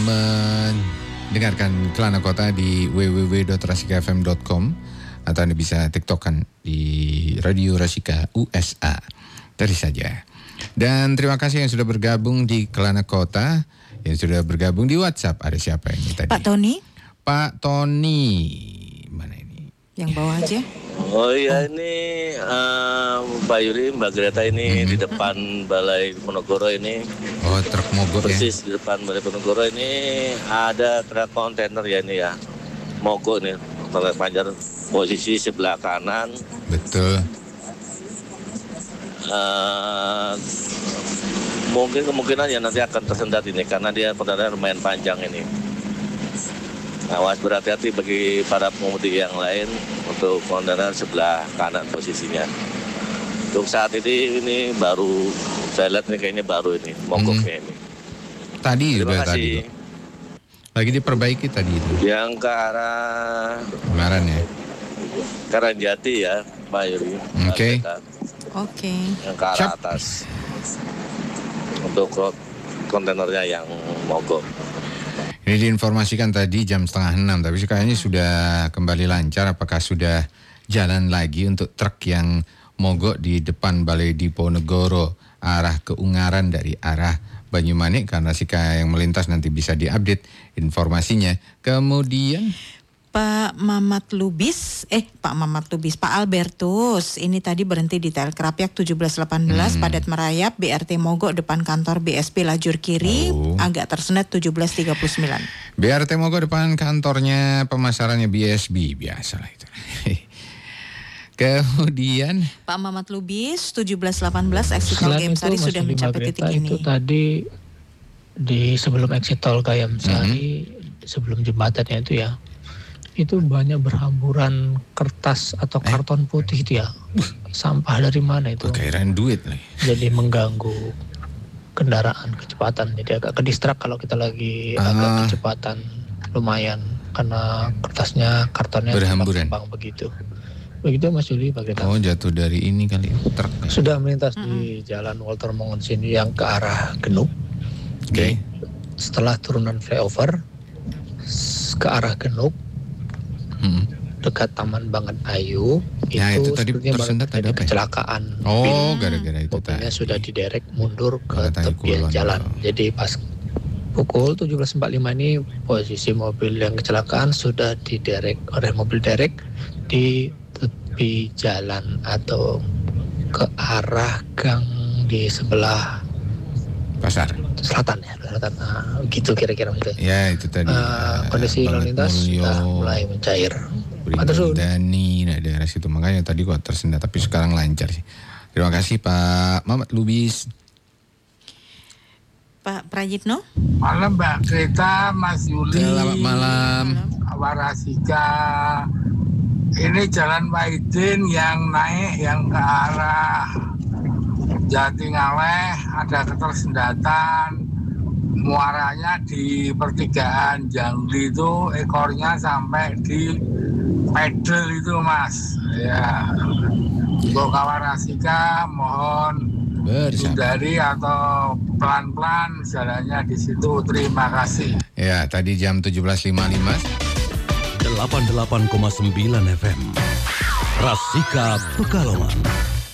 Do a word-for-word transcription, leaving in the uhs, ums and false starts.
mendengarkan Kelana Kota di w w w dot rasika f m dot com atau Anda bisa tiktokan di Radio Rasika U S A. Tadi saja. Dan terima kasih yang sudah bergabung di Kelana Kota, yang sudah bergabung di WhatsApp. Ada siapa ini tadi? Pak Tony. Pak Tony. Mana ini? Yang bawah aja. Oh iya, ini uh, Pak Yuri, Mbak Greta ini mm-hmm. di depan Balai Ponorogo ini. Oh, truk mogok ya? Persis di depan Balai Ponorogo ini ada truk kontainer ya ini ya. Mogok nih, truk panjang posisi sebelah kanan. Betul. Uh, mungkin kemungkinan ya nanti akan tersendat ini karena dia kontainer lumayan panjang ini. Awas, berhati-hati bagi para pengemudi yang lain untuk kontainer sebelah kanan posisinya. Untuk saat ini ini baru saya lihat ini kayaknya baru ini mogoknya hmm. ini. Tadi Terima udah kasih. tadi. Lagi diperbaiki tadi itu. Yang ke arah Ungaran ya. Karangjati ya, Pak Yuri. Oke. Okay. Oke. Okay. Yang ke arah Cap. atas. Untuk kontainernya yang mogok. Ini diinformasikan tadi jam setengah enam, tapi kayaknya sudah kembali lancar. Apakah sudah jalan lagi untuk truk yang mogok di depan Balai Diponegoro arah ke Ungaran dari arah Banyumanik? Karena Sika yang melintas nanti bisa diupdate informasinya. Kemudian Pak Mamat Lubis, eh Pak Mamat Lubis, Pak Albertus, ini tadi berhenti di Tel Kerapiak tujuh belas delapan belas, hmm. padat merayap, B R T mogok depan kantor B S P lajur kiri, oh. agak tersendat tujuh belas tiga puluh sembilan. B R T mogok depan kantornya pemasarannya B S B, biasalah itu. Kemudian Pak Mamat Lubis, tujuh belas delapan belas, exit tol Gayam Sari sudah mencapai titik ini. Itu tadi di sebelum exit tol Gayam Sari, hmm. sebelum jembatannya itu ya, itu banyak berhamburan kertas atau karton putih itu ya. Sampah dari mana itu? Kekairan duit nih. Jadi mengganggu kendaraan kecepatan. Jadi agak kedistrak kalau kita lagi ah. agak kecepatan lumayan karena kertasnya, kartonnya berhamburan begitu. Begitu Mas Juli bagaimana? Oh, jatuh dari ini kali truk. Sudah melintas hmm. di Jalan Walter Mongon sini yang ke arah Genuk. Oke. Okay. Setelah turunan flyover ke arah Genuk. Hmm. Dekat Taman Banget Ayu ya, itu, itu tadi tersendat ada kecelakaan. Oh, gara-gara itu mobilnya tadi. Sudah diderek mundur ke tepian jalan. Loh. Jadi pas pukul tujuh belas empat puluh lima ini posisi mobil yang kecelakaan sudah diderek oleh mobil derek di tepi jalan atau ke arah gang di sebelah pasar selatan ya, selatan. Nah, gitu kira-kira maksudnya. Ya, itu tadi. Uh, kondisi lalu lintas sudah mulai mencair. Dani, nah daerah situ makanya tadi kok tersendat, tapi sekarang lancar sih. Terima kasih Pak Mamat Lubis. Pak Prajitno. Malam Mbak Greta, Mas Yuli. Selamat malam. Warasika. Ini Jalan Wahidin yang naik yang ke arah Jatingaleh ada ketersendatan, muaranya di pertigaan Jangli itu ekornya sampai di pedal itu Mas. Ya, untuk Kawarasika mohon hindari atau pelan-pelan jalannya di situ. Terima kasih. Ya, tadi jam tujuh belas lima puluh lima. delapan puluh delapan koma sembilan F M Rasika Pekalongan.